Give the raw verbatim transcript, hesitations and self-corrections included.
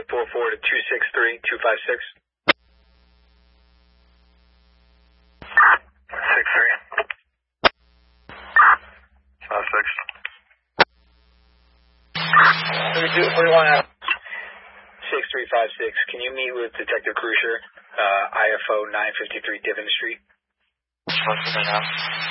four four to two six three two five six. Six three. Five six. thirty-two, six three five six. Can you meet with Detective Cruiser, uh, I F O nine fifty-three Divon Street? What's the now?